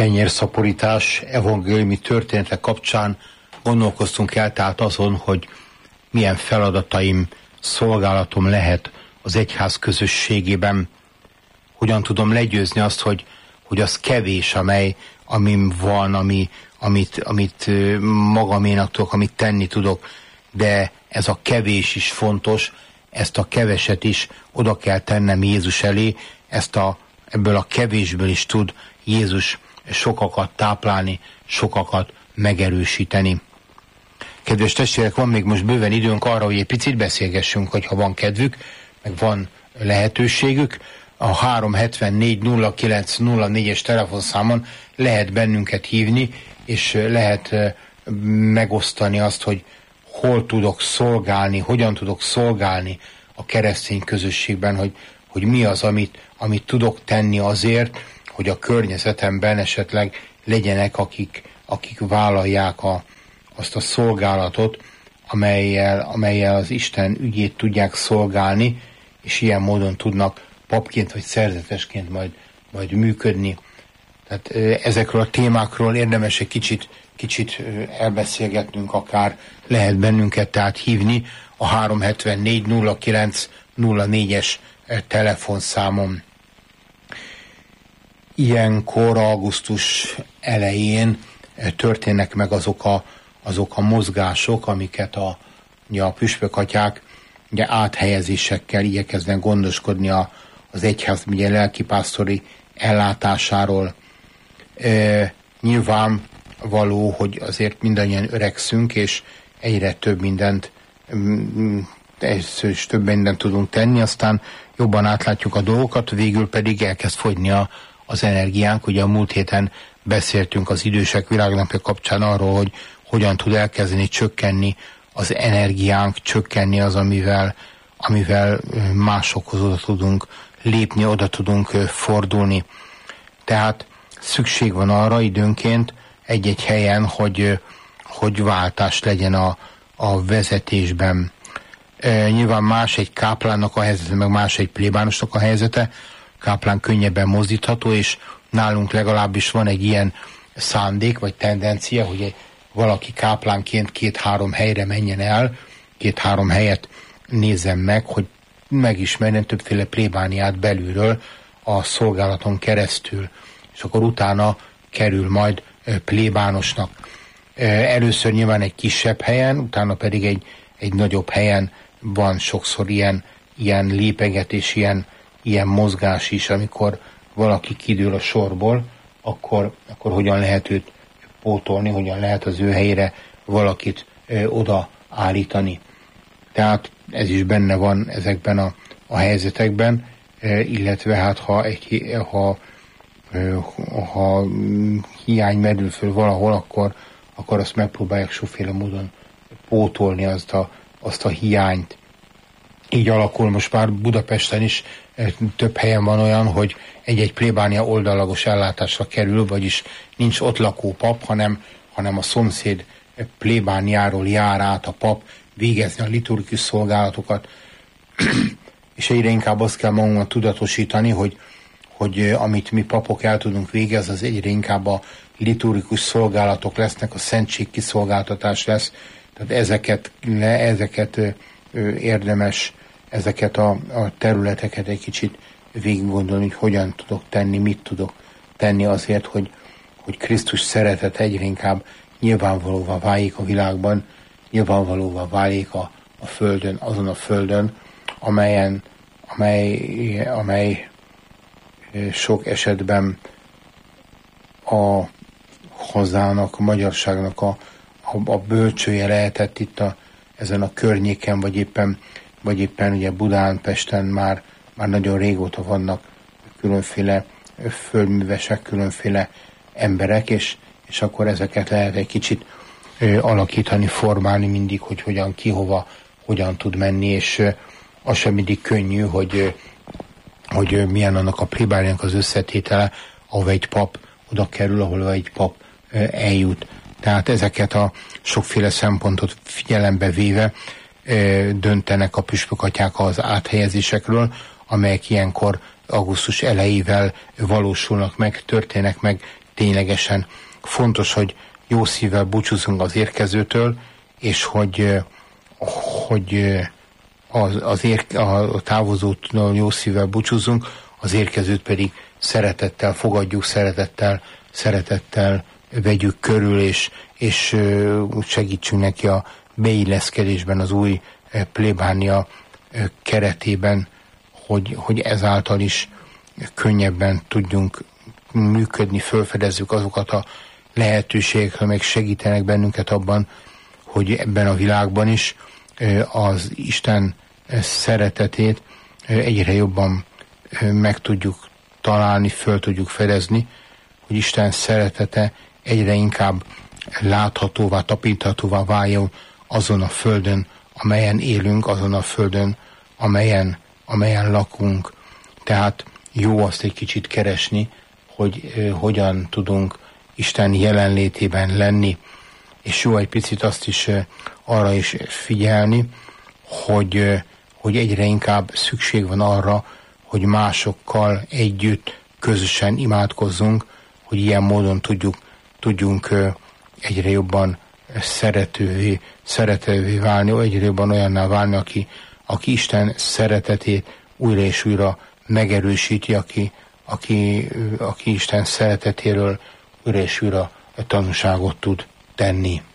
kenyérszaporítás evangéliumi történetek kapcsán gondolkoztunk el tehát azon, hogy milyen feladataim, szolgálatom lehet az egyház közösségében. Hogyan tudom legyőzni azt, hogy az kevés, amim van, amit magaménak tudok, amit tenni tudok, de ez a kevés is fontos, ezt a keveset is oda kell tennem Jézus elé, ebből a kevésből is tud Jézus sokakat táplálni, sokakat megerősíteni. Kedves testvérek, van még most bőven időnk arra, hogy egy picit beszélgessünk, hogyha van kedvük, meg van lehetőségük. A 374-09-04-es telefonszámon lehet bennünket hívni, és lehet megosztani azt, hogy hol tudok szolgálni, hogyan tudok szolgálni a keresztény közösségben, hogy mi az, amit tudok tenni azért, hogy a környezetemben esetleg legyenek, akik vállalják azt a szolgálatot, amellyel az Isten ügyét tudják szolgálni, és ilyen módon tudnak papként vagy szerzetesként majd működni. Tehát ezekről a témákról érdemes egy kicsit elbeszélgetnünk, akár lehet bennünket tehát hívni a 374-09-04-es telefonszámon. Ilyenkor augusztus elején történnek meg azok a mozgások, amiket a püspökatyák áthelyezésekkel igyekeznek gondoskodni az egyház lelkipásztori ellátásáról. Nyilvánvaló, hogy azért mindannyian öregszünk, és egyre több mindent tudunk tenni, aztán jobban átlátjuk a dolgokat, végül pedig elkezd fogyni az energiánk. Ugye a múlt héten beszéltünk az idősek világnapja kapcsán arról, hogy hogyan tud elkezdeni csökkenni az energiánk, csökkenni az, amivel másokhoz oda tudunk lépni, oda tudunk fordulni. Tehát szükség van arra időnként egy-egy helyen, hogy váltás legyen a vezetésben. Nyilván más egy káplánnak a helyzete, meg más egy plébánosnak a helyzete. Káplán könnyebben mozdítható, és nálunk legalábbis van egy ilyen szándék, vagy tendencia, hogy valaki káplánként 2-3 helyre menjen el, 2-3 helyet nézzen meg, hogy megismerjen többféle plébániát belülről a szolgálaton keresztül, és akkor utána kerül majd plébánosnak. Először nyilván egy kisebb helyen, utána pedig egy nagyobb helyen van sokszor ilyen lépegetés, ilyen mozgás is, amikor valaki kidől a sorból, akkor hogyan lehet őt pótolni, hogyan lehet az ő helyére valakit oda állítani. Tehát ez is benne van ezekben a helyzetekben, illetve hát ha hiány merül föl valahol, akkor azt megpróbálják sokféle módon pótolni azt a hiányt. Így alakul most már Budapesten is, több helyen van olyan, hogy egy plébánia oldalagos ellátásra kerül, vagyis nincs ott lakó pap, hanem a szomszéd plébániáról jár át a pap végezni a liturgikus szolgálatokat, és egyre inkább azt kell magunknak tudatosítani, hogy amit mi papok el tudunk végezni, az egyre inkább a liturgikus szolgálatok lesznek, a szentség kiszolgáltatás lesz, tehát ezeket érdemes, ezeket a területeket egy kicsit végig gondolni, hogy hogyan tudok tenni, mit tudok tenni azért, hogy Krisztus szeretet egyre inkább nyilvánvalóvá váljék a világban, nyilvánvalóvá váljék a földön, azon a földön, amely sok esetben a hazának, a magyarságnak a bölcsője lehetett itt ezen a környéken, vagy éppen ugye Budán, Pesten már nagyon régóta vannak különféle földművesek, különféle emberek, és akkor ezeket lehet egy kicsit alakítani, formálni mindig, hogy hogyan, ki hova, hogyan tud menni, és az sem mindig könnyű, hogy milyen annak a plébániának az összetétele, ahol egy pap oda kerül, ahol egy pap eljut. Tehát ezeket a sokféle szempontot figyelembe véve döntenek a püspökatyák az áthelyezésekről, amelyek ilyenkor augusztus elejével valósulnak meg, történnek meg ténylegesen fontos, hogy jó szívvel búcsúzunk az érkezőtől, és hogy a távozótól jó szívvel búcsúzunk, az érkezőt pedig szeretettel fogadjuk, szeretettel vegyük körül, és segítsünk neki a beilleszkedésben az új plébánia keretében, hogy ezáltal is könnyebben tudjunk működni, felfedezzük azokat a lehetőségeket, amelyek segítenek bennünket abban, hogy ebben a világban is az Isten szeretetét egyre jobban meg tudjuk találni, föl tudjuk fedezni, hogy Isten szeretete egyre inkább láthatóvá, tapinthatóvá váljon azon a földön, amelyen élünk, azon a földön, amelyen lakunk. Tehát jó azt egy kicsit keresni, hogy hogyan tudunk Isten jelenlétében lenni, és jó egy picit azt is arra is figyelni, hogy egyre inkább szükség van arra, hogy másokkal együtt, közösen imádkozzunk, hogy ilyen módon tudjunk egyre jobban szeretővé válni, egyre jobban olyanná válni, aki Isten szeretetét újra és újra megerősíti, aki Isten szeretetéről újra és újra tanúságot tud tenni.